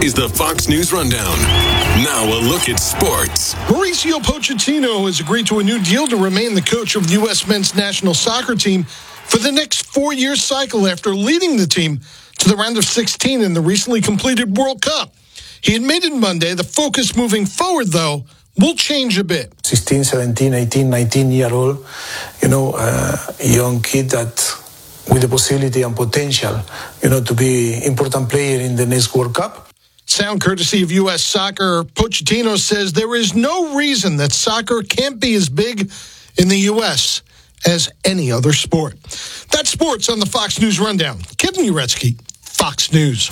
is the Fox News Rundown. Now a look at sports. Mauricio Pochettino has agreed to a new deal to remain the coach of the U.S. men's national soccer team for the next 4-year cycle after leading the team to the round of 16 in the recently completed World Cup. He admitted Monday the focus moving forward, though, will change a bit. 16, 17, 18, 19-year-old, young kid that with the possibility and potential, to be important player in the next World Cup. Sound courtesy of U.S. Soccer. Pochettino says there is no reason that soccer can't be as big in the U.S. as any other sport. That's sports on the Fox News Rundown. Kevin Uretsky, Fox News.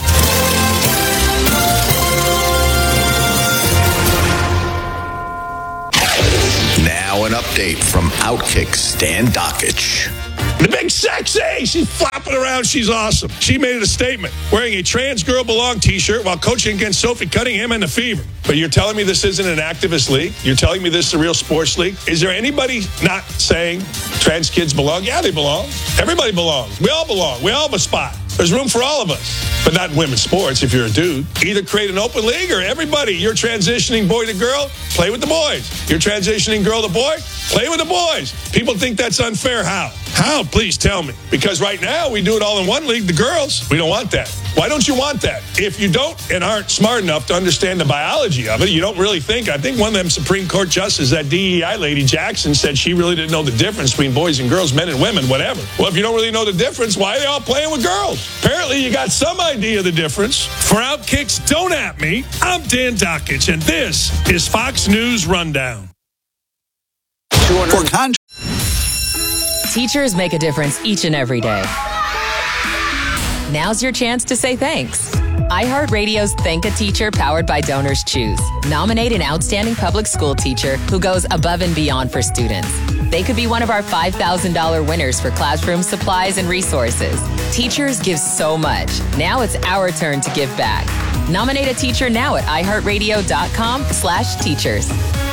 Now an update from Outkick Stan Dockich. The big sexy! She's flopping around. She's awesome. She made it a statement, wearing a Trans Girl Belong t-shirt while coaching against Sophie Cunningham and the Fever. But you're telling me this isn't an activist league? You're telling me this is a real sports league? Is there anybody not saying trans kids belong? Yeah, they belong. Everybody belongs. We all belong. We all have a spot. There's room for all of us, but not in women's sports if you're a dude. Either create an open league or everybody, you're transitioning boy to girl, play with the boys. You're transitioning girl to boy, play with the boys. People think that's unfair. How? How? Please tell me. Because right now we do it all in one league, the girls. We don't want that. Why don't you want that? If you don't and aren't smart enough to understand the biology of it, you don't really think. I think one of them Supreme Court justices, that DEI lady Jackson, said she really didn't know the difference between boys and girls, men and women, whatever. Well, if you don't really know the difference, why are they all playing with girls? Apparently, you got some idea of the difference. For Outkicks, don't at me. I'm Dan Dockich, and this is Fox News Rundown. Teachers make a difference each and every day. Now's your chance to say thanks. iHeartRadio's Thank a Teacher, powered by Donors Choose. Nominate an outstanding public school teacher who goes above and beyond for students. They could be one of our $5,000 winners for classroom supplies and resources. Teachers give so much. Now it's our turn to give back. Nominate a teacher now at iHeartRadio.com/teachers.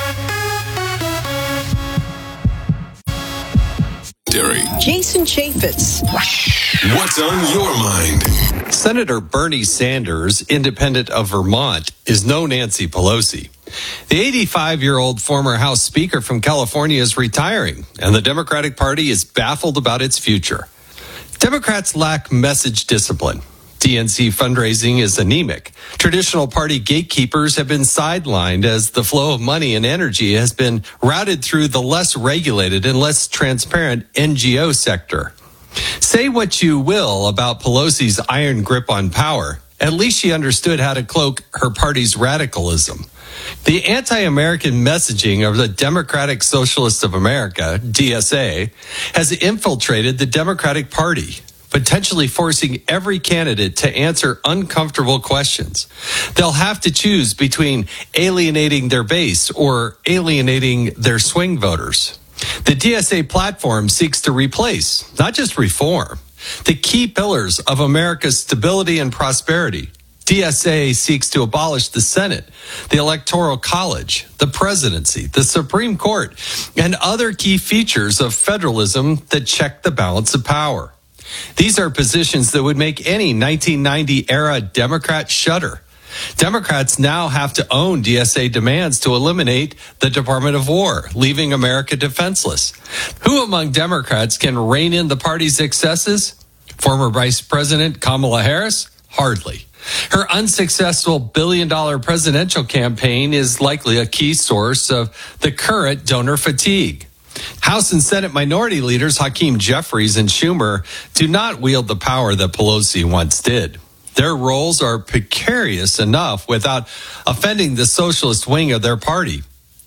Derry. Jason Chaffetz. What's on your mind? Senator Bernie Sanders, independent of Vermont, is no Nancy Pelosi. The 85-year-old former House Speaker from California is retiring, and the Democratic Party is baffled about its future. Democrats lack message discipline. DNC fundraising is anemic. Traditional party gatekeepers have been sidelined as the flow of money and energy has been routed through the less regulated and less transparent NGO sector. Say what you will about Pelosi's iron grip on power. At least she understood how to cloak her party's radicalism. The anti-American messaging of the Democratic Socialists of America, DSA, has infiltrated the Democratic Party, potentially forcing every candidate to answer uncomfortable questions. They'll have to choose between alienating their base or alienating their swing voters. The DSA platform seeks to replace, not just reform, the key pillars of America's stability and prosperity. DSA seeks to abolish the Senate, the Electoral College, the presidency, the Supreme Court, and other key features of federalism that check the balance of power. These are positions that would make any 1990-era Democrat shudder. Democrats now have to own DSA demands to eliminate the Department of War, leaving America defenseless. Who among Democrats can rein in the party's excesses? Former Vice President Kamala Harris? Hardly. Her unsuccessful billion-dollar presidential campaign is likely a key source of the current donor fatigue. House and Senate minority leaders Hakeem Jeffries and Schumer do not wield the power that Pelosi once did. Their roles are precarious enough without offending the socialist wing of their party.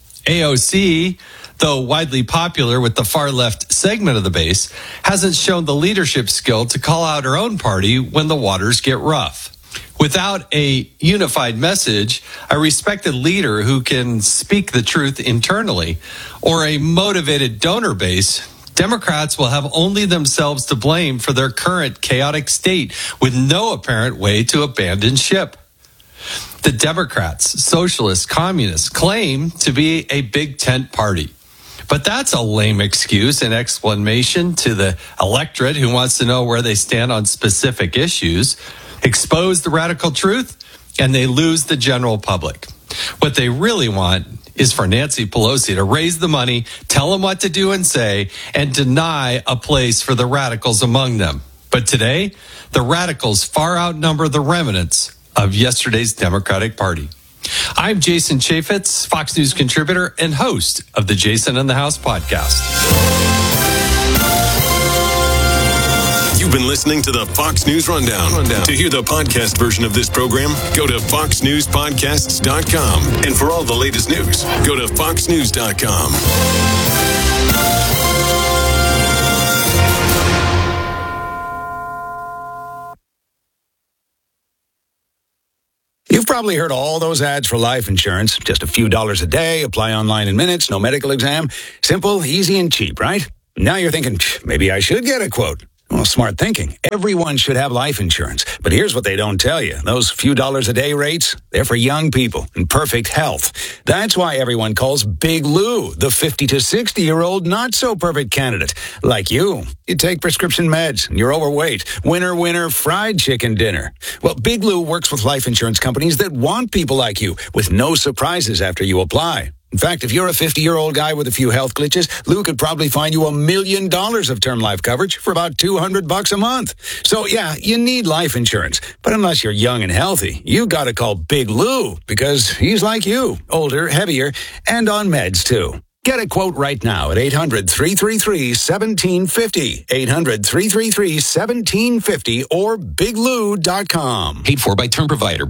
AOC, though widely popular with the far-left segment of the base, hasn't shown the leadership skill to call out her own party when the waters get rough. Without a unified message, a respected leader who can speak the truth internally, or a motivated donor base, Democrats will have only themselves to blame for their current chaotic state with no apparent way to abandon ship. The Democrats, socialists, communists claim to be a big tent party. But that's a lame excuse and explanation to the electorate who wants to know where they stand on specific issues. Expose the radical truth? and they lose the general public. What they really want is for Nancy Pelosi to raise the money, tell them what to do and say, and deny a place for the radicals among them. But today, the radicals far outnumber the remnants of yesterday's Democratic Party. I'm Jason Chaffetz, Fox News contributor and host of the Jason in the House podcast. You've been listening to the Fox News Rundown. To hear the podcast version of this program, go to foxnewspodcasts.com. And for all the latest news, go to foxnews.com. You've probably heard all those ads for life insurance. Just a few dollars a day, apply online in minutes, no medical exam. Simple, easy, and cheap, right? Now you're thinking, maybe I should get a quote. Well, smart thinking. Everyone should have life insurance. But here's what they don't tell you. Those few dollars a day rates, they're for young people in perfect health. That's why everyone calls Big Lou the 50 to 60-year-old not-so-perfect candidate. Like you. You take prescription meds, and you're overweight. Winner, fried chicken dinner. Well, Big Lou works with life insurance companies that want people like you, with no surprises after you apply. In fact, if you're a 50-year-old guy with a few health glitches, Lou could probably find you $1 million of term life coverage for about $200 a month. So, yeah, you need life insurance. But unless you're young and healthy, you got to call Big Lou because he's like you, older, heavier, and on meds, too. Get a quote right now at 800-333-1750, 800-333-1750, or biglou.com. Paid for by Term Provider.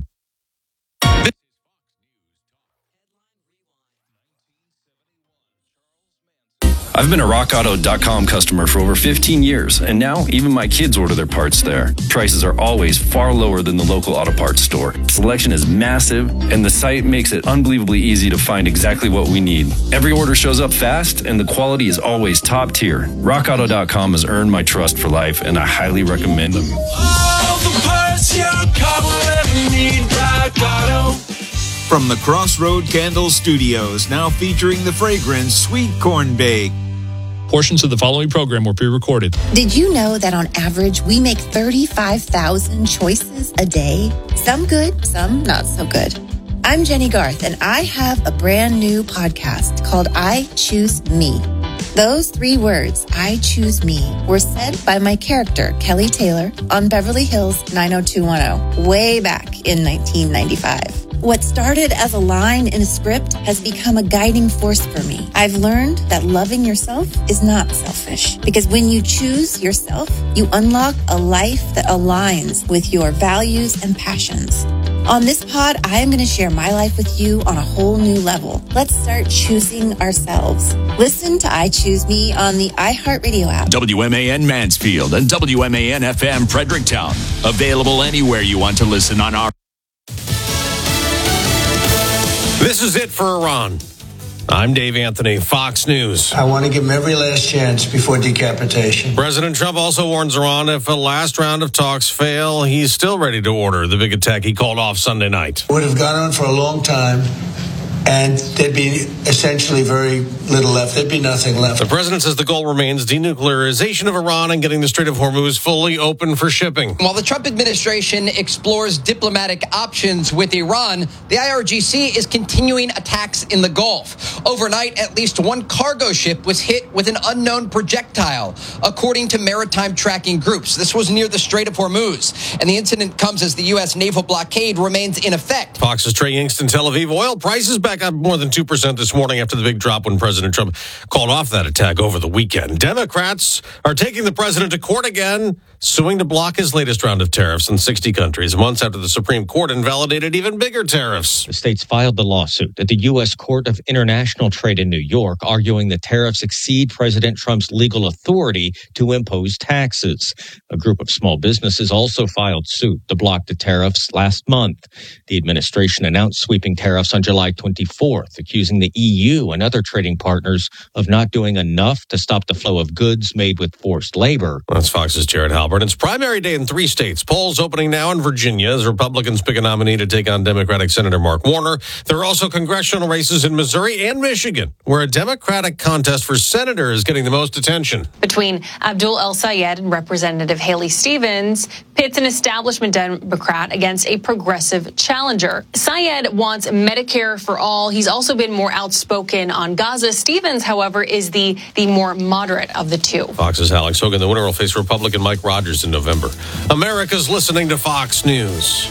I've been a RockAuto.com customer for over 15 years, and now even my kids order their parts there. Prices are always far lower than the local auto parts store. Selection is massive, and the site makes it unbelievably easy to find exactly what we need. Every order shows up fast, and the quality is always top tier. RockAuto.com has earned my trust for life, and I highly recommend them. All the parts your car will ever need, Rock Auto. From the Crossroad Candle Studios, now featuring the fragrance Sweet Corn Bake. Portions of the following program were pre-recorded. Did you know that on average, we make 35,000 choices a day? Some good, some not so good. I'm Jenny Garth, and I have a brand new podcast called I Choose Me. Those 3 words, I choose me, were said by my character, Kelly Taylor, on Beverly Hills 90210, way back in 1995. What started as a line in a script has become a guiding force for me. I've learned that loving yourself is not selfish, because when you choose yourself, you unlock a life that aligns with your values and passions. On this pod, I am going to share my life with you on a whole new level. Let's start choosing ourselves. Listen to I Choose Me on the iHeartRadio app. WMAN Mansfield and WMAN FM Fredericktown. Available anywhere you want to listen on our... This is it for Iran. I'm Dave Anthony, Fox News. I want to give him every last chance before decapitation. President Trump also warns Iran if a last round of talks fail, he's still ready to order the big attack he called off Sunday night. Would have gone on for a long time, and there'd be essentially very little left. There'd be nothing left. The president says the goal remains denuclearization of Iran and getting the Strait of Hormuz fully open for shipping. While the Trump administration explores diplomatic options with Iran, the IRGC is continuing attacks in the Gulf. Overnight, at least one cargo ship was hit with an unknown projectile, according to maritime tracking groups. This was near the Strait of Hormuz, and the incident comes as the U.S. naval blockade remains in effect. Fox's Trey Yingst in Tel Aviv. Oil prices back up more than 2% this morning after the big drop when President Trump called off that attack over the weekend. Democrats are taking the president to court again, suing to block his latest round of tariffs in 60 countries, months after the Supreme Court invalidated even bigger tariffs. The states filed the lawsuit at the U.S. Court of International Trade in New York, arguing the tariffs exceed President Trump's legal authority to impose taxes. A group of small businesses also filed suit to block the tariffs last month. The administration announced sweeping tariffs on July 24th, accusing the EU and other trading partners of not doing enough to stop the flow of goods made with forced labor. That's Fox's Jared Halbert. Auburn. It's primary day in 3 states. Polls opening now in Virginia as Republicans pick a nominee to take on Democratic Senator Mark Warner. There are also congressional races in Missouri and Michigan, where a Democratic contest for senator is getting the most attention. Between Abdul El Sayed and Representative Haley Stevens, pits an establishment Democrat against a progressive challenger. Sayed wants Medicare for all. He's also been more outspoken on Gaza. Stevens, however, is the more moderate of the two. Fox's Alex Hogan. The winner will face Republican Mike Rogers in November. America's listening to Fox News.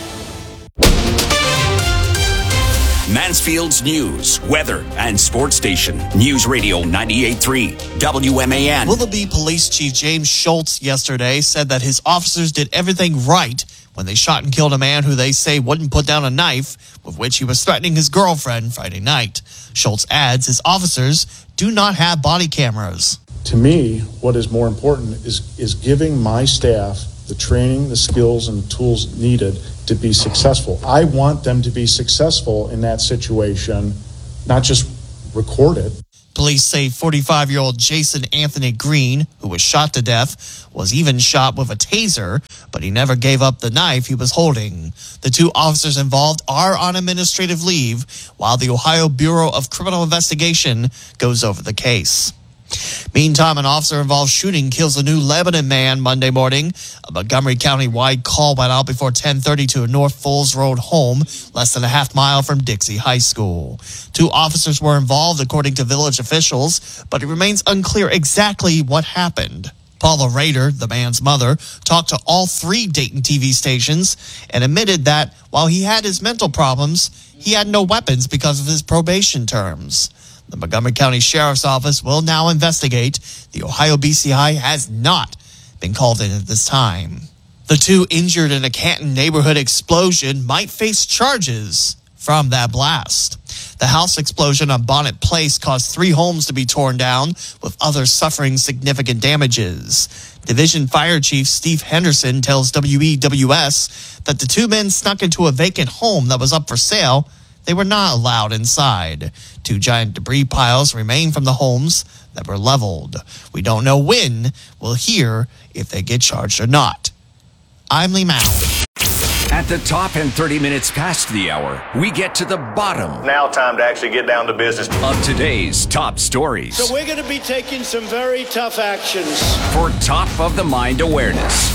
Mansfield's news, weather, and sports station. News Radio 98.3 WMAN. Willoughby Police Chief James Schultz yesterday said that his officers did everything right when they shot and killed a man who they say wouldn't put down a knife with which he was threatening his girlfriend Friday night. Schultz adds his officers do not have body cameras. To me, what is more important is giving my staff the training, the skills, and the tools needed to be successful. I want them to be successful in that situation, not just record it. Police say 45-year-old Jason Anthony Green, who was shot to death, was even shot with a taser, but he never gave up the knife he was holding. The 2 officers involved are on administrative leave, while the Ohio Bureau of Criminal Investigation goes over the case. Meantime, an officer-involved shooting kills a New Lebanon man Monday morning. A Montgomery County-wide call went out before 10:30 to a North Falls Road home, less than a half mile from Dixie High School. 2 officers were involved, according to village officials, but it remains unclear exactly what happened. Paula Rader, the man's mother, talked to all 3 Dayton TV stations and admitted that while he had his mental problems, he had no weapons because of his probation terms. The Montgomery County Sheriff's Office will now investigate. The Ohio BCI has not been called in at this time. The 2 injured in a Canton neighborhood explosion might face charges from that blast. The house explosion on Bonnet Place caused 3 homes to be torn down, with others suffering significant damages. Division Fire Chief Steve Henderson tells WEWS that the 2 men snuck into a vacant home that was up for sale. They were not allowed inside. 2 giant debris piles remain from the homes that were leveled. We don't know when. We'll hear if they get charged or not. I'm Lee Mao. At the top and 30 minutes past the hour, we get to the bottom. Now time to actually get down to business. Of today's top stories. So we're going to be taking some very tough actions. For top of the mind awareness.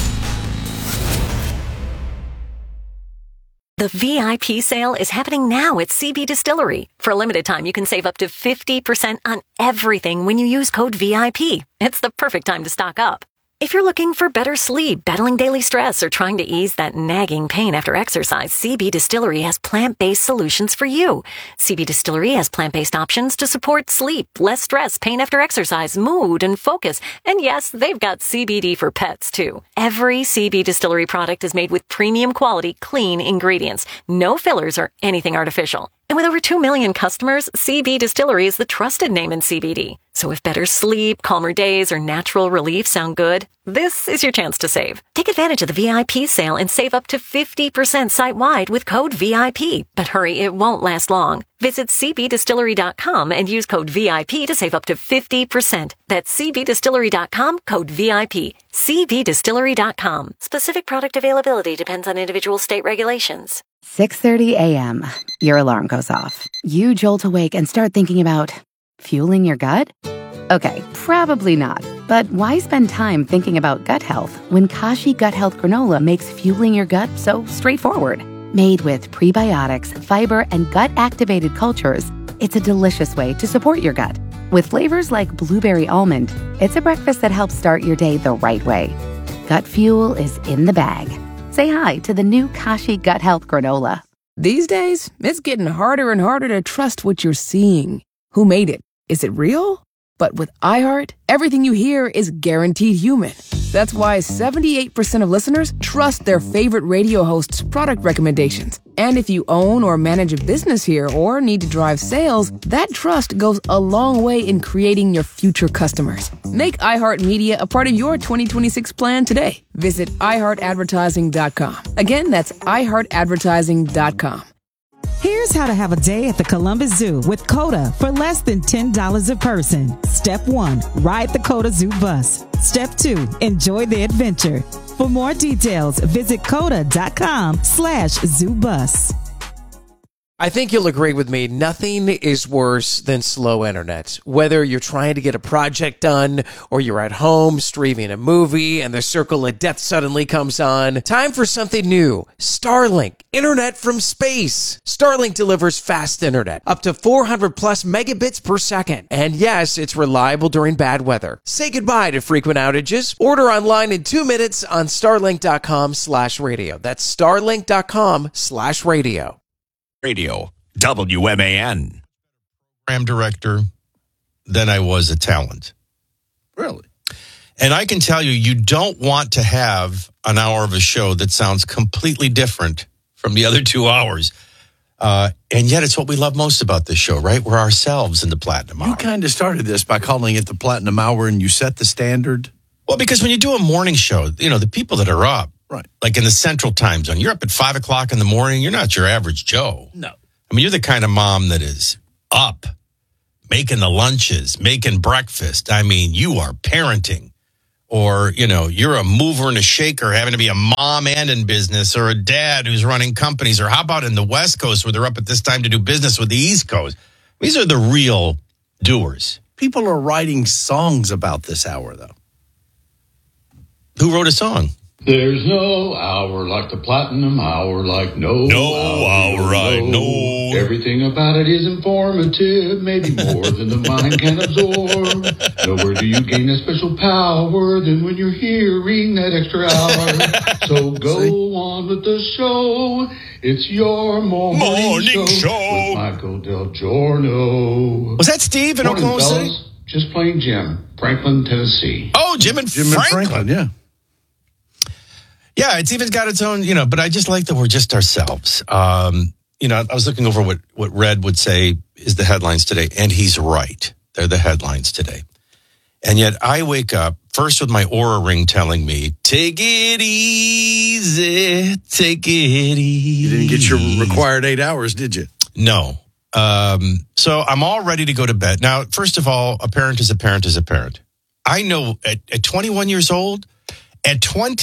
The VIP sale is happening now at CB Distillery. For a limited time, you can save up to 50% on everything when you use code VIP. It's the perfect time to stock up. If you're looking for better sleep, battling daily stress, or trying to ease that nagging pain after exercise, CB Distillery has plant-based solutions for you. CB Distillery has plant-based options to support sleep, less stress, pain after exercise, mood, and focus. And yes, they've got CBD for pets, too. Every CB Distillery product is made with premium quality, clean ingredients. No fillers or anything artificial. And with over 2 million customers, CB Distillery is the trusted name in CBD. So if better sleep, calmer days, or natural relief sound good, this is your chance to save. Take advantage of the VIP sale and save up to 50% site-wide with code VIP. But hurry, it won't last long. Visit cbdistillery.com and use code VIP to save up to 50%. That's cbdistillery.com, code VIP. cbdistillery.com. Specific product availability depends on individual state regulations. 6:30 a.m. Your alarm goes off. You jolt awake and start thinking about fueling your gut? Okay, probably not. But why spend time thinking about gut health when Kashi Gut Health Granola makes fueling your gut so straightforward? Made with prebiotics, fiber, and gut-activated cultures, it's a delicious way to support your gut. With flavors like blueberry almond, it's a breakfast that helps start your day the right way. Gut fuel is in the bag. Say hi to the new Kashi Gut Health Granola. These days, it's getting harder and harder to trust what you're seeing. Who made it? Is it real? But with iHeart, everything you hear is guaranteed human. That's why 78% of listeners trust their favorite radio hosts' product recommendations. And if you own or manage a business here or need to drive sales, that trust goes a long way in creating your future customers. Make iHeartMedia a part of your 2026 plan today. Visit iHeartAdvertising.com. Again, that's iHeartAdvertising.com. Here's how to have a day at the Columbus Zoo with COTA for less than $10 a person. Step 1, ride the COTA Zoo bus. Step 2, enjoy the adventure. For more details, visit coda.com/ZooBus. I think you'll agree with me, nothing is worse than slow internet. Whether you're trying to get a project done or you're at home streaming a movie and the circle of death suddenly comes on, time for something new. Starlink, internet from space. Starlink delivers fast internet, up to 400 plus megabits per second. And yes, it's reliable during bad weather. Say goodbye to frequent outages. Order online in 2 minutes on starlink.com/radio. That's starlink.com/radio. Radio, WMAN. Program director than I was a talent. Really? And I can tell you, you don't want to have an hour of a show that sounds completely different from the other 2 hours. And yet it's what we love most about this show, right? We're ourselves in the Platinum Hour. You kind of started this by calling it the Platinum Hour and you set the standard. Well, because when you do a morning show, you know, the people that are up, right, like in the Central Time Zone, you're up at 5 o'clock in the morning. You're not your average Joe. No. I mean, you're the kind of mom that is up, making the lunches, making breakfast. I mean, you are parenting. Or, you know, you're a mover and a shaker, having to be a mom and in business, or a dad who's running companies. Or how about in the West Coast where they're up at this time to do business with the East Coast? These are the real doers. People are writing songs about this hour, though. Who wrote a song? There's no hour like the Platinum Hour, like no hour I know. Everything about it is informative, maybe more than the mind can absorb. Nowhere do you gain a special power than when you're hearing that extra hour. So go on with the show. It's your morning show with Michael Del Giorno. Was that Steve in Oklahoma City? Just plain Jim, Franklin, Tennessee. Oh, Jim and Franklin. Yeah. Yeah, it's even got its own, you know, but I just like that we're just ourselves. You know, I was looking over what Red would say is the headlines today, and he's right. They're the headlines today. And yet I wake up first with my Oura Ring telling me, take it easy, take it easy. You didn't get your required 8 hours, did you? No. So I'm all ready to go to bed. Now, first of all, a parent is a parent is a parent. I know at 21 years old, at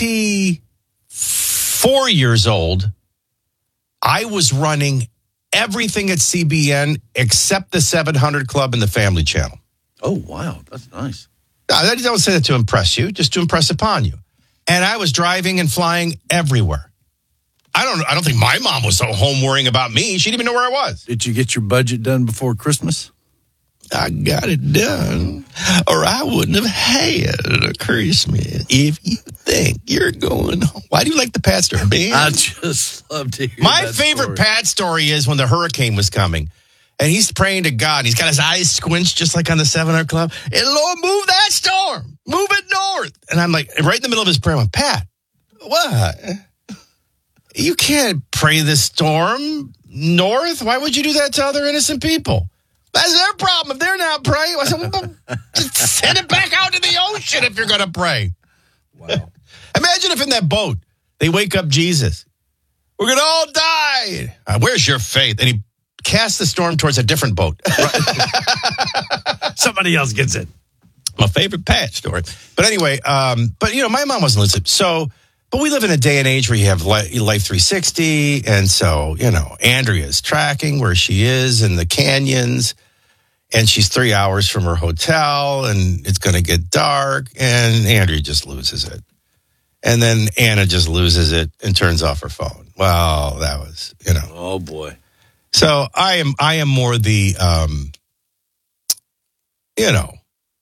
24 years old, I was running everything at CBN except the 700 Club and the Family Channel. Oh, wow. That's nice. I don't say that to impress you, just to impress upon you. And I was driving and flying everywhere. I don't think my mom was home worrying about me. She didn't even know where I was. Did you get your budget done before Christmas? I got it done, or I wouldn't have had a Christmas. If you think you're going home. Why do you like the Pat story, Ben? I just love to hear My that favorite story. Pat story is when the hurricane was coming, and he's praying to God. And he's got his eyes squinched just like on the 700 Club. And Lord, move that storm. Move it north. And I'm like, right in the middle of his prayer, I'm like, Pat, what? You can't pray this storm north. Why would you do that to other innocent people? That's their problem if they're not praying. I said, well, just send it back out to the ocean if you're going to pray. Wow. Imagine if in that boat they wake up Jesus. We're going to all die. Where's your faith? And he casts the storm towards a different boat. Somebody else gets it. My favorite Pat story. But anyway, but, you know, my mom wasn't listening. So, but we live in a day and age where you have Life 360. And so, you know, Andrea's tracking where she is in the canyons. And she's 3 hours from her hotel. And it's going to get dark. And Andrea just loses it. And then Anna just loses it and turns off her phone. Well, that was, you know. Oh, boy. So I am more the, you know,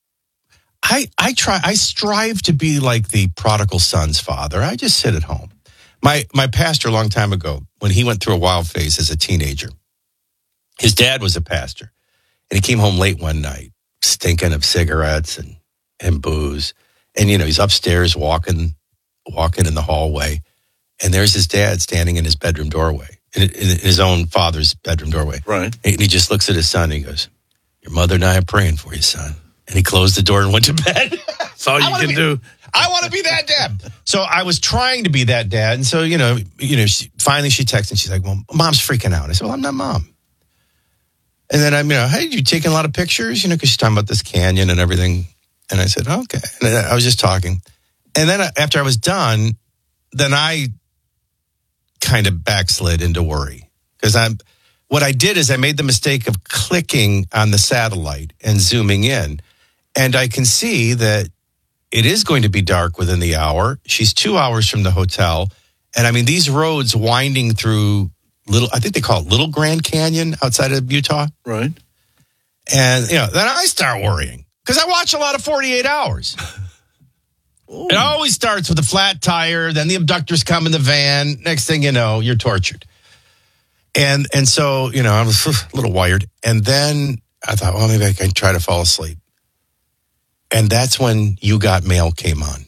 I strive to be like the prodigal son's father. I just sit at home. My pastor a long time ago, when he went through a wild phase as a teenager, his dad was a pastor, and he came home late one night, stinking of cigarettes and booze. And, you know, he's upstairs walking in the hallway, and there's his dad standing in his bedroom doorway, in his own father's bedroom doorway. Right. And he just looks at his son and he goes, your mother and I are praying for you, son. And he closed the door and went to bed. That's all you can do. I want to be that dad. So I was trying to be that dad. And so, finally she texted and she's like, well, mom's freaking out. I said, well, I'm not mom. And then hey, you taking a lot of pictures? Because she's talking about this canyon and everything. And I said, okay. And I was just talking. And then after I was done, then I kind of backslid into worry. Because what I did is I made the mistake of clicking on the satellite and zooming in. And I can see that it is going to be dark within the hour. She's 2 hours from the hotel. And I mean, these roads winding through I think they call it Little Grand Canyon outside of Utah. Right. And, then I start worrying because I watch a lot of 48 Hours. Ooh. It always starts with a flat tire. Then the abductors come in the van. Next thing you know, you're tortured. And so, I was a little wired. And then I thought, well, maybe I can try to fall asleep. And that's when You Got Mail came on.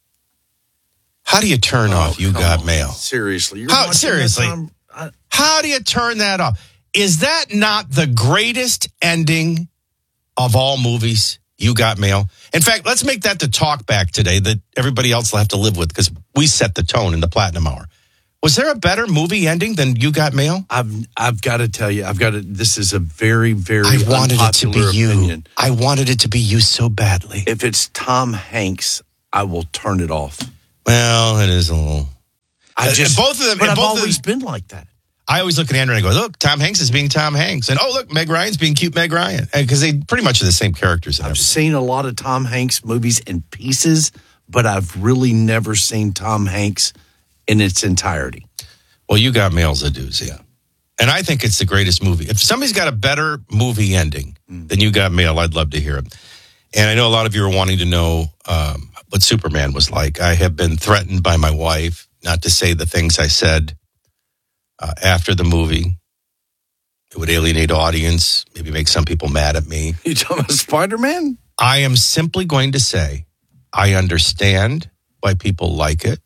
How do you turn off You Got Mail? Seriously. Seriously. How do you turn that off? Is that not the greatest ending of all movies? You Got Mail. In fact, let's make that the talk back today that everybody else will have to live with because we set the tone in the Platinum Hour. Was there a better movie ending than You Got Mail? I've got to tell you, this is a very, very I wanted it to be opinion. You. I wanted it to be you so badly. If it's Tom Hanks, I will turn it off. Well, it is a little. Both of them. But I've always been like that. I always look at Andrew and I go, look, Tom Hanks is being Tom Hanks. And, look, Meg Ryan's being cute Meg Ryan. Because they pretty much are the same characters. I've seen a lot of Tom Hanks movies in pieces, but I've really never seen Tom Hanks in its entirety. Well, You Got Mail's a doozy. Yeah. And I think it's the greatest movie. If somebody's got a better movie ending than You Got Mail, I'd love to hear it. And I know a lot of you are wanting to know what Superman was like. I have been threatened by my wife not to say the things I said after the movie. It would alienate audience, maybe make some people mad at me. You talking about Spider-Man? I am simply going to say I understand why people like it.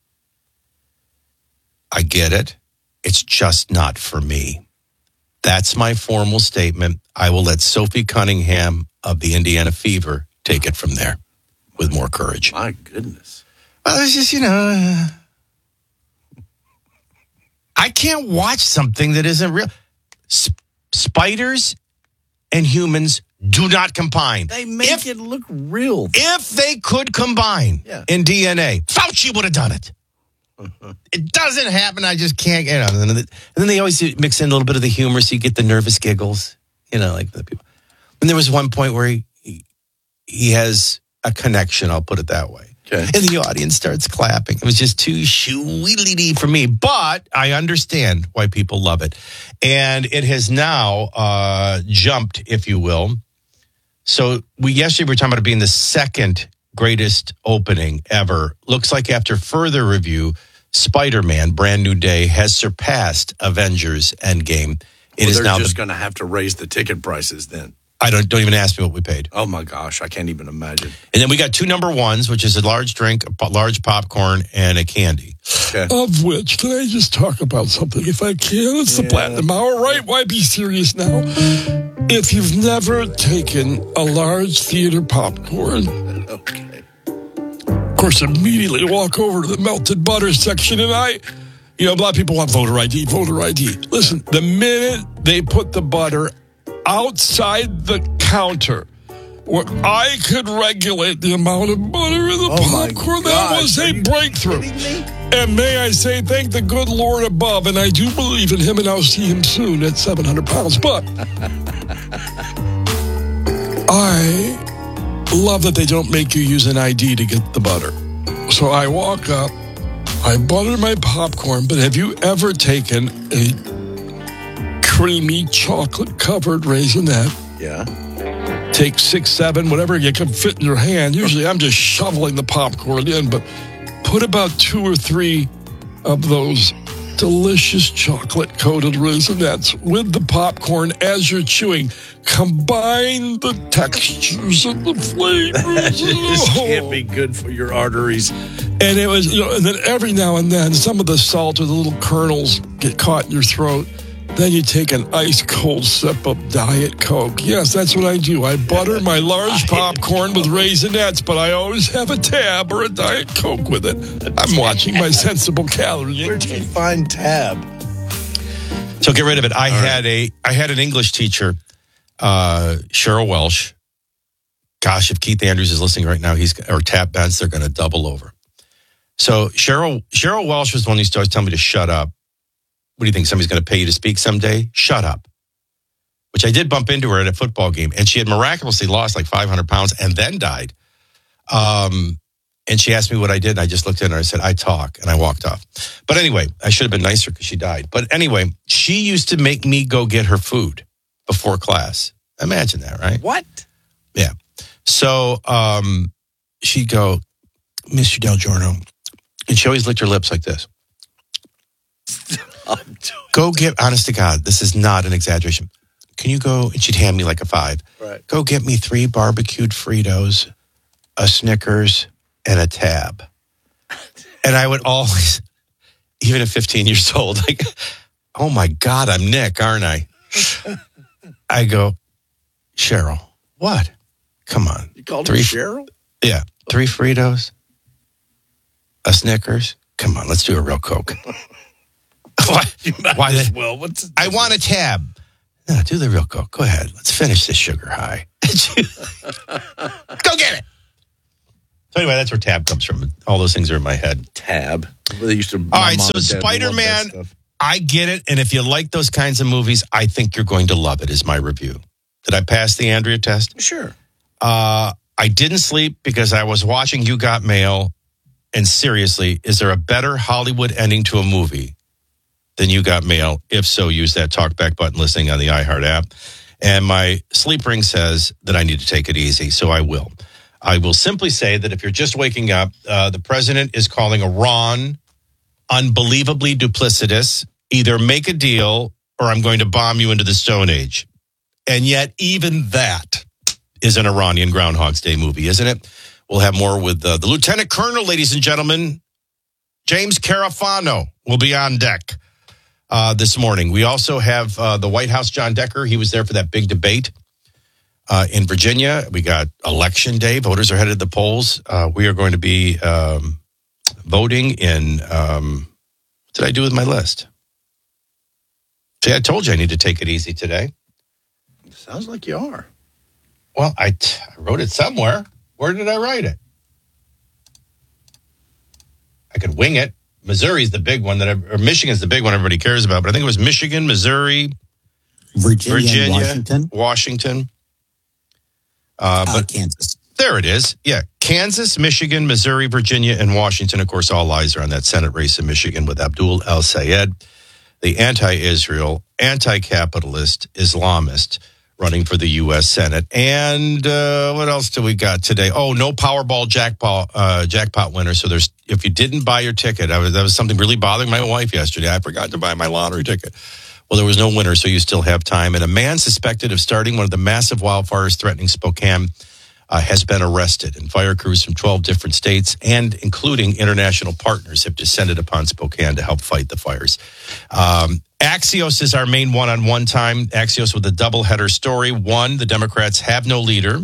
I get it. It's just not for me. That's my formal statement. I will let Sophie Cunningham of the Indiana Fever take it from there with more courage. My goodness. Well, it's just, I can't watch something that isn't real. Spiders and humans do not combine. They make it look real. If they could combine in DNA, Fauci would have done it. It doesn't happen. I just can't get on. And then they always mix in a little bit of the humor so you get the nervous giggles, like the people. And there was one point where he has a connection, I'll put it that way. Okay. And the audience starts clapping. It was just too shoo-wee-lee-dee for me. But I understand why people love it. And it has now jumped, if you will. So yesterday we were talking about it being the second greatest opening ever. Looks like after further review, Spider-Man, Brand New Day, has surpassed Avengers Endgame. They're just going to have to raise the ticket prices then. I don't even ask me what we paid. Oh my gosh, I can't even imagine. And then we got 2 number ones, which is a large drink, a large popcorn, and a candy. Okay. Of which, can I just talk about something if I can? It's the Platinum Hour, right? Why be serious now? If you've never taken a large theater popcorn, okay. Of course, immediately walk over to the melted butter section, and a lot of people want voter ID. Listen, the minute they put the butter outside the counter where I could regulate the amount of butter in the popcorn, that was a breakthrough. And may I say, thank the good Lord above, and I do believe in him, and I'll see him soon at 700 pounds. But I love that they don't make you use an ID to get the butter. So I walk up, I butter my popcorn, but have you ever taken a creamy chocolate-covered raisinette? Yeah. Take 6, 7, whatever you can fit in your hand. Usually I'm just shoveling the popcorn in, but put about 2 or 3 of those delicious chocolate-coated raisinettes with the popcorn as you're chewing. Combine the textures and the flavors. This can't be good for your arteries. And it was, and then every now and then, some of the salt or the little kernels get caught in your throat. Then you take an ice-cold sip of Diet Coke. Yes, that's what I do. I butter my large popcorn with raisinettes, but I always have a Tab or a Diet Coke with it. I'm watching my sensible calorie intake. Where'd you find Tab? So get rid of it. I had an English teacher, Cheryl Welsh. Gosh, if Keith Andrews is listening right now, or Tab Benz, they're going to double over. So Cheryl Welsh was the one who started telling me to shut up. What do you think? Somebody's going to pay you to speak someday? Shut up. Which I did bump into her at a football game. And she had miraculously lost like 500 pounds and then died. And she asked me what I did. And I just looked at her and I said, I talk. And I walked off. But anyway, I should have been nicer because she died. But anyway, she used to make me go get her food before class. Imagine that, right? What? Yeah. So she'd go, Mr. Del Giorno. And she always licked her lips like this. Go get, honest to God, this is not an exaggeration. Can you go, and she'd hand me like a 5. Right. Go get me 3 barbecued Fritos, a Snickers, and a Tab. And I would always, even at 15 years old, like, oh my God, I'm Nick, aren't I? I go, Cheryl, what? Come on. You called her Cheryl? Yeah. 3 Fritos, a Snickers. Come on, let's do a real Coke. Why as well. I want a Tab. No, do the real Coke. Go ahead. Let's finish this sugar high. Go get it. So anyway, that's where Tab comes from. All those things are in my head. Tab. They used to. All right, so Spider-Man, I get it. And if you like those kinds of movies, I think you're going to love it, is my review. Did I pass the Andrea test? Sure. I didn't sleep because I was watching You Got Mail. And seriously, is there a better Hollywood ending to a movie than You Got Mail? If so, use that talkback button listening on the iHeart app. And my sleep ring says that I need to take it easy, so I will. I will simply say that if you're just waking up, the president is calling Iran unbelievably duplicitous. Either make a deal or I'm going to bomb you into the Stone Age. And yet even that is an Iranian Groundhog's Day movie, isn't it? We'll have more with the Lieutenant Colonel, ladies and gentlemen. James Carafano will be on deck this morning. We also have the White House, John Decker. He was there for that big debate in Virginia. We got Election Day. Voters are headed to the polls. We are going to be voting in, what did I do with my list? See, I told you I need to take it easy today. Sounds like you are. Well, I wrote it somewhere. Where did I write it? I could wing it. Missouri's the big one or Michigan's the big one everybody cares about. But I think it was Michigan, Missouri, Virginia, Washington. But Kansas. There it is. Yeah. Kansas, Michigan, Missouri, Virginia, and Washington. Of course, all eyes are on that Senate race in Michigan with Abdul El-Sayed, the anti-Israel, anti-capitalist Islamist running for the U.S. Senate. And what else do we got today? Oh, no Powerball jackpot winner. So if you didn't buy your ticket, that was something really bothering my wife yesterday. I forgot to buy my lottery ticket. Well, there was no winner, so you still have time. And a man suspected of starting one of the massive wildfires threatening Spokane has been arrested. And fire crews from 12 different states and including international partners have descended upon Spokane to help fight the fires. Axios is our main one-on-one time. Axios with a doubleheader story. 1, the Democrats have no leader.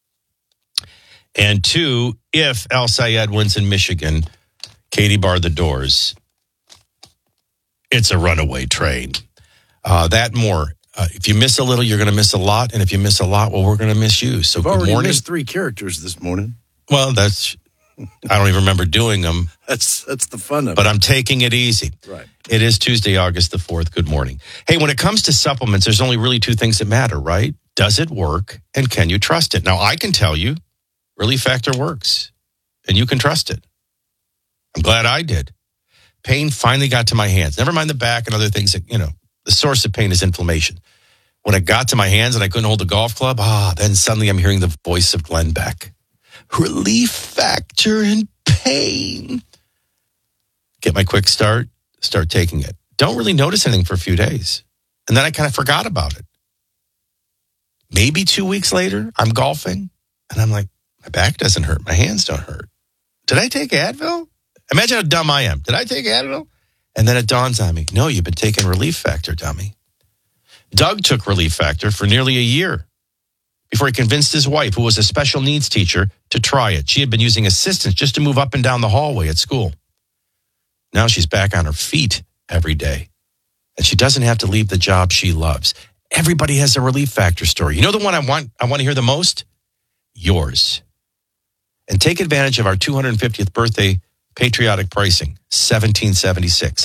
And 2, if El-Sayed wins in Michigan, Katie barred the doors. It's a runaway train. That more. If you miss a little, you're going to miss a lot. And if you miss a lot, well, we're going to miss you. So I've good already morning. missed 3 characters this morning. Well, I don't even remember doing them. That's the fun of it. But I'm taking it easy. Right. It is Tuesday, August the 4th. Good morning. Hey, when it comes to supplements, there's only really 2 things that matter, right? Does it work? And can you trust it? Now, I can tell you, Relief Factor works. And you can trust it. I'm glad I did. Pain finally got to my hands. Never mind the back and other things that, the source of pain is inflammation. When it got to my hands and I couldn't hold the golf club, then suddenly I'm hearing the voice of Glenn Beck. Relief Factor and pain. Get my quick start taking it. Don't really notice anything for a few days. And then I kind of forgot about it. Maybe 2 weeks later, I'm golfing and I'm like, my back doesn't hurt. My hands don't hurt. Did I take Advil? Imagine how dumb I am. Did I take Advil? And then it dawns on me. No, you've been taking Relief Factor, dummy. Doug took Relief Factor for nearly a year before he convinced his wife, who was a special needs teacher, to try it. She had been using assistance just to move up and down the hallway at school. Now she's back on her feet every day. And she doesn't have to leave the job she loves. Everybody has a Relief Factor story. You know the one I want to hear the most? Yours. And take advantage of our 250th birthday Patriotic pricing, $17.76.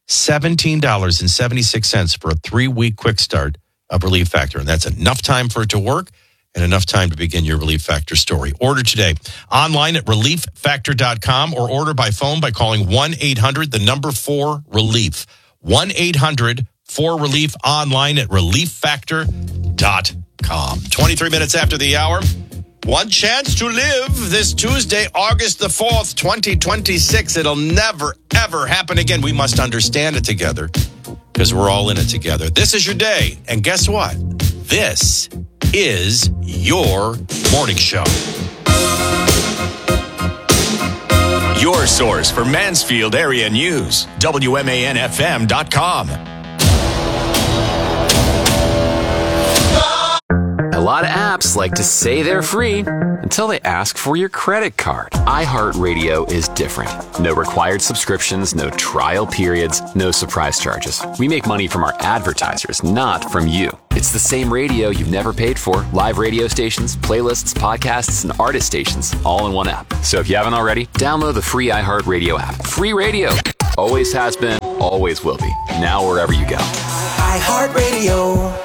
$17.76 for a 3-week quick start of Relief Factor. And that's enough time for it to work and enough time to begin your Relief Factor story. Order today online at relieffactor.com or order by phone by calling 1-800-4RELIEF. 1-800-4RELIEF online at relieffactor.com. 23 minutes after the hour. One chance to live this Tuesday, August the 4th, 2026. It'll never, ever happen again. We must understand it together because we're all in it together. This is your day. And guess what? This is your morning show. Your source for Mansfield area news. WMANFM.com. A lot of apps like to say they're free until they ask for your credit card. iHeartRadio is different. No required subscriptions, no trial periods, no surprise charges. We make money from our advertisers, not from you. It's the same radio you've never paid for. Live radio stations, playlists, podcasts, and artist stations, all in one app. So if you haven't already, download the free iHeartRadio app. Free radio. Always has been, always will be. Now wherever you go. iHeartRadio.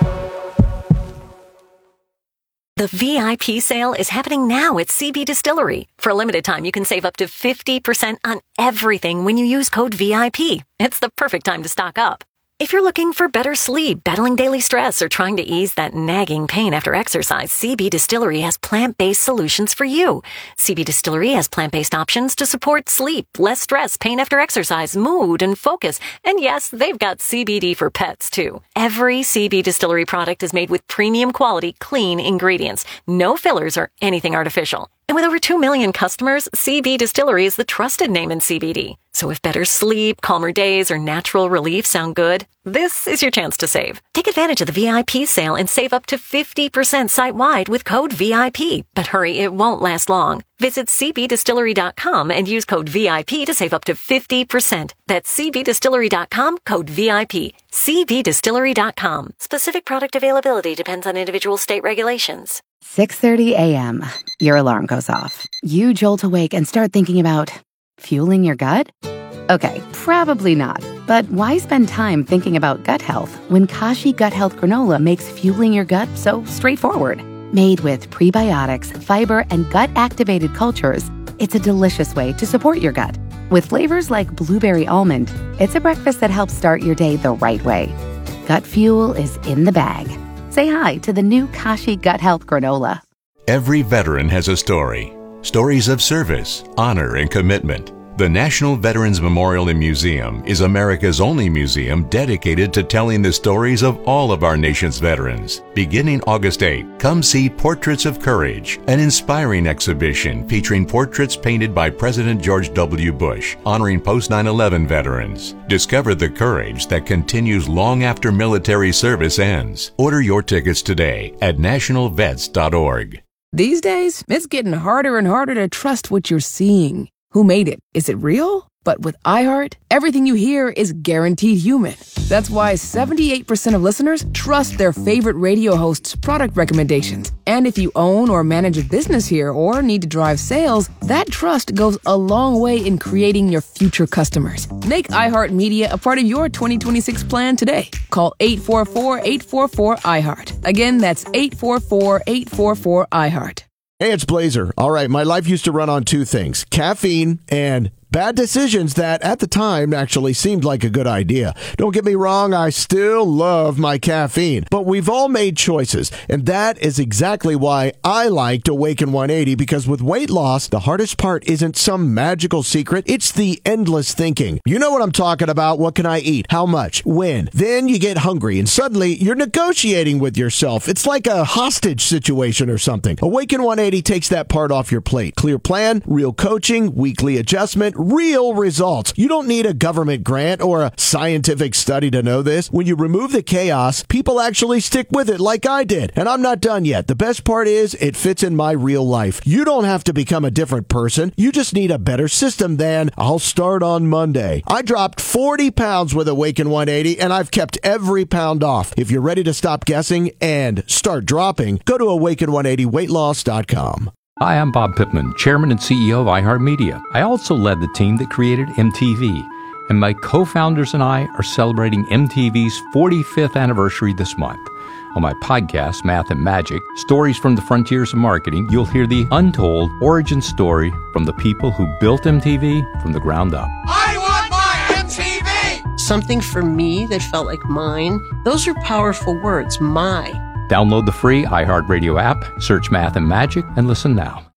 The VIP sale is happening now at CB Distillery. For a limited time, you can save up to 50% on everything when you use code VIP. It's the perfect time to stock up. If you're looking for better sleep, battling daily stress, or trying to ease that nagging pain after exercise, CB Distillery has plant-based solutions for you. CB Distillery has plant-based options to support sleep, less stress, pain after exercise, mood, and focus. And yes, they've got CBD for pets, too. Every CB Distillery product is made with premium quality, clean ingredients. No fillers or anything artificial. And with over 2 million customers, CB Distillery is the trusted name in CBD. So if better sleep, calmer days, or natural relief sound good, this is your chance to save. Take advantage of the VIP sale and save up to 50% site-wide with code VIP. But hurry, it won't last long. Visit cbdistillery.com and use code VIP to save up to 50%. That's cbdistillery.com, code VIP. cbdistillery.com. Specific product availability depends on individual state regulations. 6:30 a.m. Your alarm goes off. You jolt awake and start thinking about fueling your gut? Okay, probably not. But why spend time thinking about gut health when Kashi Gut Health Granola makes fueling your gut so straightforward? Made with prebiotics, fiber, and gut-activated cultures, it's a delicious way to support your gut. With flavors like blueberry almond, it's a breakfast that helps start your day the right way. Gut fuel is in the bag. Say hi to the new Kashi Gut Health Granola. Every veteran has a story. Stories of service, honor, and commitment. The National Veterans Memorial and Museum is America's only museum dedicated to telling the stories of all of our nation's veterans. Beginning August 8, come see Portraits of Courage, an inspiring exhibition featuring portraits painted by President George W. Bush, honoring post-9/11 veterans. Discover the courage that continues long after military service ends. Order your tickets today at nationalvets.org. These days, it's getting harder and harder to trust what you're seeing. Who made it? Is it real? But with iHeart, everything you hear is guaranteed human. That's why 78% of listeners trust their favorite radio hosts' product recommendations. And if you own or manage a business here or need to drive sales, that trust goes a long way in creating your future customers. Make iHeartMedia a part of your 2026 plan today. Call 844-844-iHeart. Again, that's 844-844-iHeart. Hey, it's Blazer. All right, my life used to run on two things, caffeine and bad decisions that at the time actually seemed like a good idea. Don't get me wrong, I still love my caffeine, but we've all made choices, and that is exactly why I liked Awaken 180, because with weight loss, the hardest part isn't some magical secret, it's the endless thinking. You know what I'm talking about. What can I eat? How much? When? Then you get hungry, and suddenly you're negotiating with yourself. It's like a hostage situation or something. Awaken 180 takes that part off your plate. Clear plan, real coaching, weekly adjustment, real results. You don't need a government grant or a scientific study to know this. When you remove the chaos, people actually stick with it like I did. And I'm not done yet. The best part is it fits in my real life. You don't have to become a different person. You just need a better system than I'll start on Monday. I dropped 40 pounds with Awaken 180 and I've kept every pound off. If you're ready to stop guessing and start dropping, go to awaken180weightloss.com. Hi, I'm Bob Pittman, Chairman and CEO of iHeartMedia. I also led the team that created MTV, and my co-founders and I are celebrating MTV's 45th anniversary this month. On my podcast, Math and Magic, Stories from the Frontiers of Marketing, you'll hear the untold origin story from the people who built MTV from the ground up. I want my MTV! Something for me that felt like mine. Those are powerful words, my. Download the free iHeartRadio app, search Math and Magic, and listen now.